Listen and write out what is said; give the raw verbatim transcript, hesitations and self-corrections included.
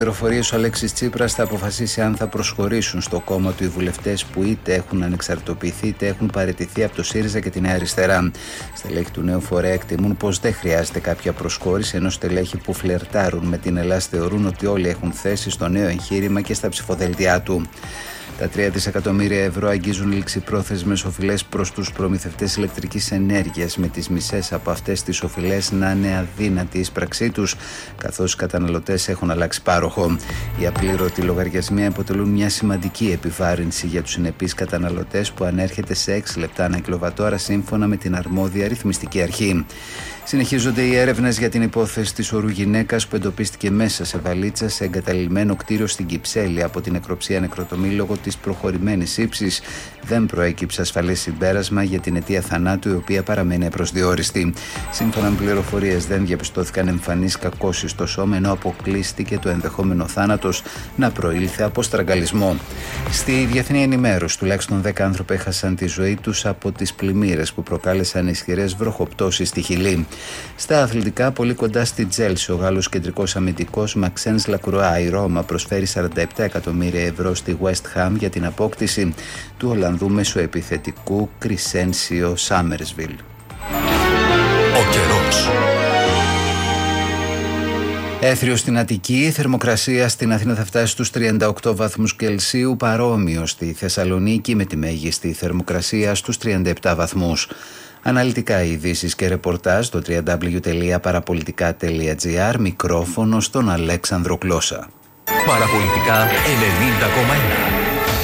Πληροφορίες: ο Αλέξης Τσίπρας θα αποφασίσει αν θα προσχωρήσουν στο κόμμα του οι βουλευτές που είτε έχουν ανεξαρτητοποιηθεί είτε έχουν παραιτηθεί από το ΣΥΡΙΖΑ και τη Νέα Αριστερά. Στελέχη του νέου φορέα εκτιμούν πως δεν χρειάζεται κάποια προσχώρηση, ενώ στελέχη που φλερτάρουν με την Ελλάδα θεωρούν ότι όλοι έχουν θέση στο νέο εγχείρημα και στα ψηφοδέλτια του. Τα τρία δισεκατομμύρια ευρώ αγγίζουν ληξιπρόθεσμες οφειλές προς τους προμηθευτές ηλεκτρικής ενέργειας, με τις μισές από αυτές τις οφειλές να είναι αδύνατη η εισπραξή τους, καθώς οι καταναλωτές έχουν αλλάξει πάροχο. Οι απλήρωτοι λογαριασμοί αποτελούν μια σημαντική επιβάρυνση για τους συνεπείς καταναλωτές, που ανέρχεται σε έξι λεπτά ανά κιλοβατόρα σύμφωνα με την αρμόδια ρυθμιστική αρχή. Συνεχίζονται οι έρευνες για την υπόθεση της ορού γυναίκας που εντοπίστηκε μέσα σε βαλίτσα σε εγκαταλειμμένο κτίριο στην Κυψέλη από την νεκροψία νεκροτομή λόγω της προχωρημένης ύψης. Δεν προέκυψε ασφαλές συμπέρασμα για την αιτία θανάτου, η οποία παραμένει απροσδιόριστη. Σύμφωνα με πληροφορίες, δεν διαπιστώθηκαν εμφανείς κακώσεις στο σώμα, ενώ αποκλείστηκε το ενδεχόμενο θάνατος να προήλθε από στραγγαλισμό. Στη διεθνή ενημέρωση, τουλάχιστον δέκα άνθρωποι έχασαν τη ζωή τους από τις πλημμύρες που προκάλεσαν ισχυρές βροχοπτώσεις στη Χιλή. Στα αθλητικά, πολύ κοντά στη Τζέλση, ο Γάλλος κεντρικός αμυντικός Μαξένς Λακρουά, η Ρώμα προσφέρει σαράντα επτά εκατομμύρια ευρώ στη West Ham για την απόκτηση του Ολλανδού μεσοεπιθετικού Κρισένσιο Σάμερσβιλ. Ο καιρός. Έθριο στην Αττική, η θερμοκρασία στην Αθήνα θα φτάσει στους τριάντα οκτώ βαθμούς Κελσίου, παρόμοιο στη Θεσσαλονίκη με τη μέγιστη θερμοκρασία στους τριάντα επτά βαθμούς. Αναλυτικά ειδήσεις και ρεπορτάζ στο double-u double-u double-u τελεία παραπολιτικά τελεία τζι άρ, μικρόφωνο στον Αλέξανδρο Κλώσα. Παραπολιτικά ενενήντα κόμμα ένα.